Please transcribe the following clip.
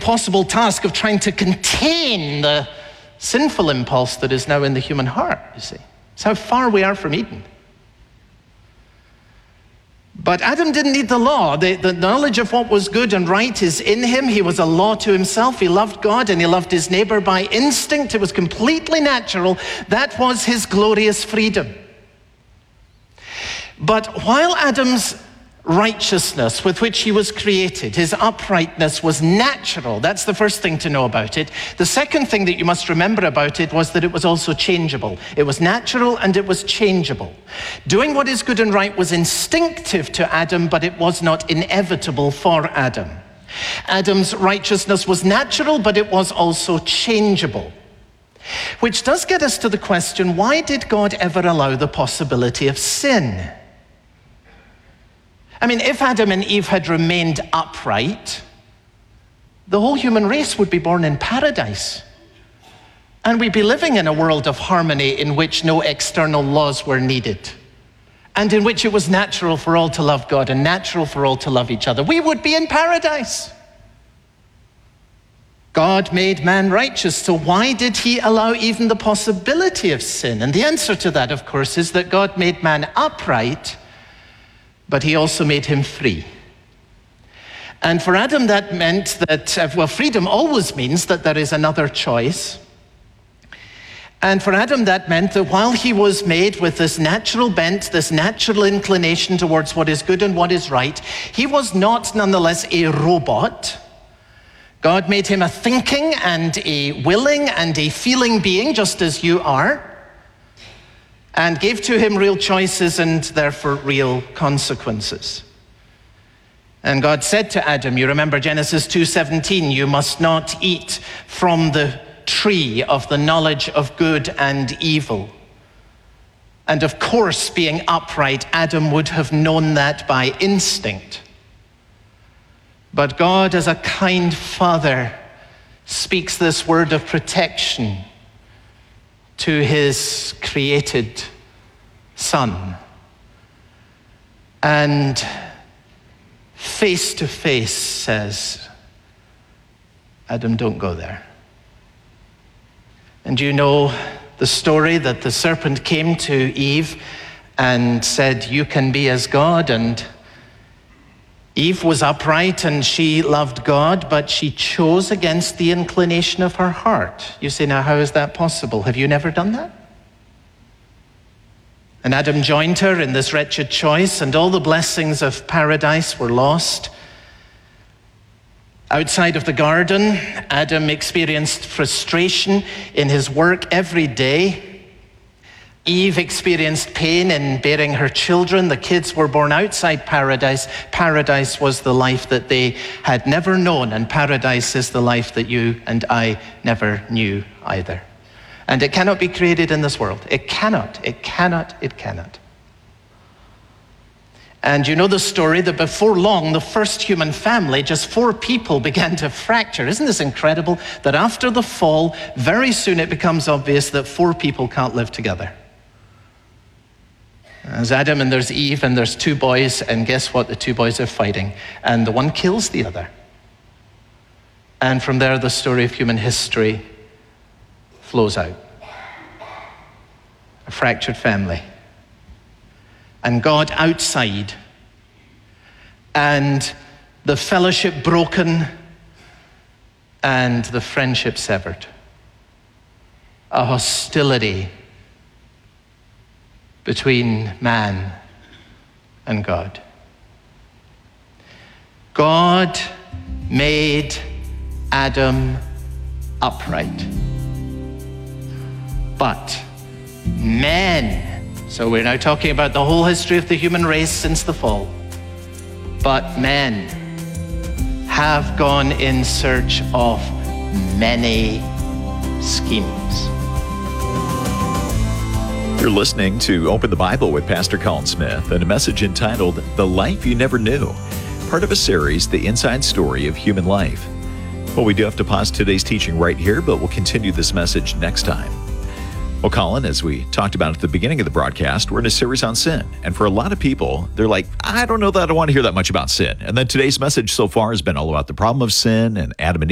impossible task of trying to contain the sinful impulse that is now in the human heart, you see. It's how far we are from Eden. But Adam didn't need the law. The knowledge of what was good and right is in him. He was a law to himself. He loved God and he loved his neighbor by instinct. It was completely natural. That was his glorious freedom. But while Adam's righteousness with which he was created, his uprightness, was natural, that's the first thing to know about it. The second thing that you must remember about it was that it was also changeable. It was natural and it was changeable. Doing what is good and right was instinctive to Adam, but it was not inevitable for Adam. Adam's righteousness was natural, but it was also changeable. Which does get us to the question, why did God ever allow the possibility of sin? I mean, if Adam and Eve had remained upright, the whole human race would be born in paradise. And we'd be living in a world of harmony in which no external laws were needed, and in which it was natural for all to love God and natural for all to love each other. We would be in paradise. God made man righteous, so why did he allow even the possibility of sin? And the answer to that, of course, is that God made man upright, but he also made him free. And for Adam, that meant that, freedom always means that there is another choice. And for Adam, that meant that while he was made with this natural bent, this natural inclination towards what is good and what is right, he was not nonetheless a robot. God made him a thinking and a willing and a feeling being, just as you are, and gave to him real choices and therefore real consequences. And God said to Adam, you remember Genesis 2:17, you must not eat from the tree of the knowledge of good and evil. And of course, being upright, Adam would have known that by instinct. But God, as a kind father, speaks this word of protection to his created son. And face to face says, Adam, don't go there. And you know the story that the serpent came to Eve and said, you can be as God. And Eve was upright and she loved God, but she chose against the inclination of her heart. You say, now how is that possible? Have you never done that? And Adam joined her in this wretched choice, and all the blessings of paradise were lost. Outside of the garden, Adam experienced frustration in his work every day. Eve experienced pain in bearing her children. The kids were born outside paradise. Paradise was the life that they had never known, and paradise is the life that you and I never knew either. And it cannot be created in this world. It cannot. And you know the story that before long, the first human family, just 4 people, began to fracture. Isn't this incredible? That after the fall, very soon it becomes obvious that 4 people can't live together. There's Adam and there's Eve and there's 2 boys, and guess what? The 2 boys are fighting, and the one kills the other. And from there, the story of human history flows out. A fractured family. And God outside, and the fellowship broken, and the friendship severed. A hostility between man and God. God made Adam upright. But men, so we're now talking about the whole history of the human race since the fall, but men have gone in search of many schemes. You're listening to Open the Bible with Pastor Colin Smith and a message entitled The Life You Never Knew, part of a series, The Inside Story of Human Life. Well, we do have to pause today's teaching right here, but we'll continue this message next time. Well, Colin, as we talked about at the beginning of the broadcast, we're in a series on sin. And for a lot of people, they're like, I don't know that I want to hear that much about sin. And then today's message so far has been all about the problem of sin and Adam and Eve.